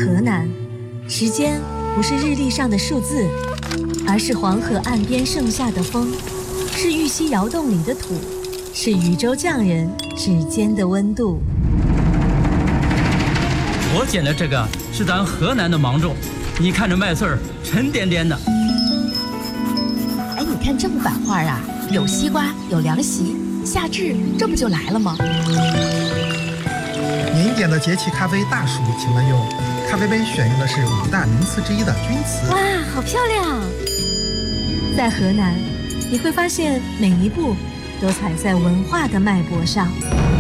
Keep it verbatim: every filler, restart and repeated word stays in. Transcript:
河南，时间不是日历上的数字，而是黄河岸边盛夏的风，是玉溪窑洞里的土，是渝州匠人指尖的温度。 我捡的这个是咱河南的芒种，你看这麦穗儿沉甸甸的。 哎，你看这幅版画啊，有西瓜，有凉席，夏至这不就来了吗？ 您点的节气咖啡大暑，请问用咖啡杯选用的是五大名词之一的钧瓷。 哇，好漂亮！ 在河南，你会发现每一步都踩在文化的脉搏上。